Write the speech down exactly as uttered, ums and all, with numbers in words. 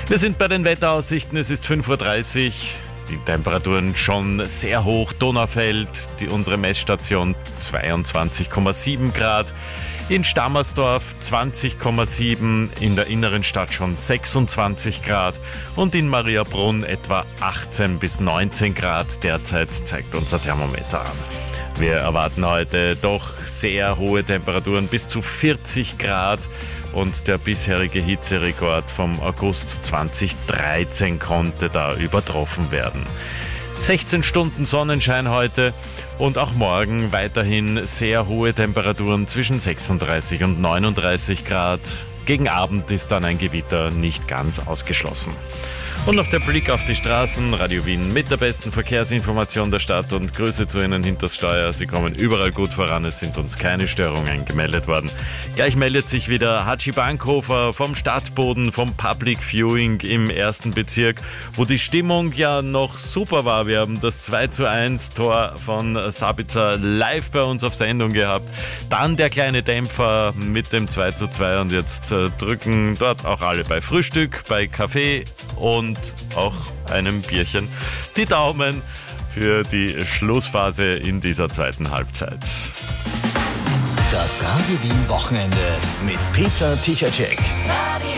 Wir sind bei den Wetteraussichten, es ist fünf Uhr dreißig. Die Temperaturen schon sehr hoch. Donaufeld, die, unsere Messstation zweiundzwanzig Komma sieben Grad. In Stammersdorf zwanzig Komma sieben, in der inneren Stadt schon sechsundzwanzig Grad und in Mariabrunn etwa achtzehn bis neunzehn Grad. Derzeit zeigt unser Thermometer an. Wir erwarten heute doch sehr hohe Temperaturen, bis zu vierzig Grad, und der bisherige Hitzerekord vom August zweitausenddreizehn konnte da übertroffen werden. sechzehn Stunden Sonnenschein heute und auch morgen weiterhin sehr hohe Temperaturen zwischen sechsunddreißig und neununddreißig Grad. Gegen Abend ist dann ein Gewitter nicht ganz ausgeschlossen. Und noch der Blick auf die Straßen. Radio Wien mit der besten Verkehrsinformation der Stadt und Grüße zu Ihnen hinters Steuer. Sie kommen überall gut voran, es sind uns keine Störungen gemeldet worden. Gleich meldet sich wieder Hatschi Bankhofer vom Stadtboden, vom Public Viewing im ersten Bezirk, wo die Stimmung ja noch super war. Wir haben das zwei zu eins Tor von Sabitzer live bei uns auf Sendung gehabt. Dann der kleine Dämpfer mit dem zwei zu zwei und jetzt äh, drücken dort auch alle bei Frühstück, bei Kaffee und auch einem Bierchen die Daumen für die Schlussphase in dieser zweiten Halbzeit. Das Radio Wien Wochenende mit Peter Tichacek.